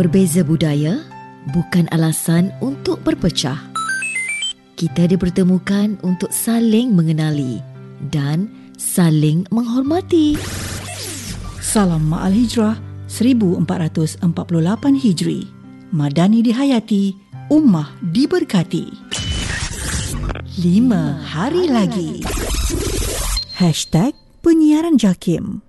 Berbeza budaya bukan alasan untuk berpecah. Kita dipertemukan untuk saling mengenali dan saling menghormati. Salam Ma'al Hijrah 1448 Hijri. Madani dihayati, ummah diberkati. 5 hari lagi. #Penyiaran JAKIM.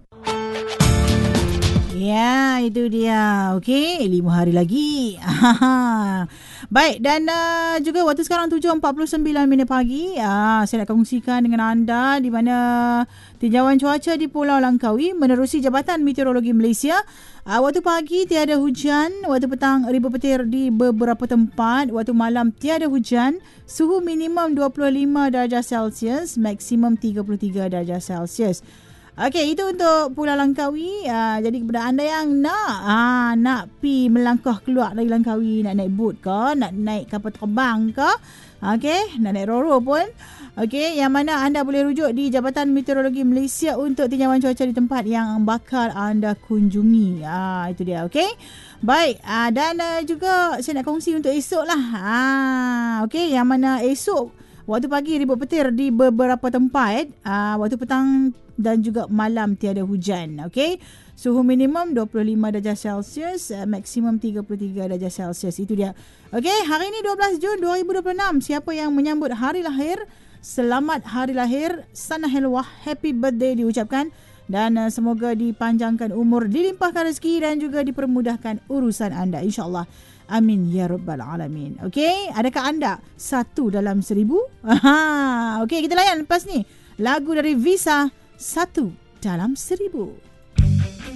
Ya, itu dia. Okey, 5 hari lagi. Baik, dan juga waktu sekarang 7.49 pagi. Saya nak kongsikan dengan anda di mana tinjauan cuaca di Pulau Langkawi menerusi Jabatan Meteorologi Malaysia. Waktu pagi tiada hujan, waktu petang ribu petir di beberapa tempat, waktu malam tiada hujan, suhu minimum 25 darjah Celsius, maksimum 33 darjah Celsius. Okey, itu untuk Pulau Langkawi. Jadi kepada anda yang nak pi melangkah keluar dari Langkawi, nak naik boat ke, nak naik kapal terbang ke, okey, nak naik roro pun, okey, yang mana anda boleh rujuk di Jabatan Meteorologi Malaysia untuk tinjauan cuaca di tempat yang bakal anda kunjungi. Itu dia, okey. Baik, dan juga saya nak kongsi untuk esok lah. Okey, yang mana esok waktu pagi ribut petir di beberapa tempat, waktu petang dan juga malam tiada hujan. Okey. Suhu minimum 25 darjah Celsius, maksimum 33 darjah Celsius. Itu dia. Okey, hari ini 12 Jun 2026. Siapa yang menyambut hari lahir, selamat hari lahir, sana helwah, happy birthday diucapkan. Dan semoga dipanjangkan umur, dilimpahkan rezeki dan juga dipermudahkan urusan anda, insya-Allah. Amin ya rabbal alamin. Okey, adakah anda 1 dalam 1000? Okey, kita layan lepas ni lagu dari Visa, 1 dalam 1000.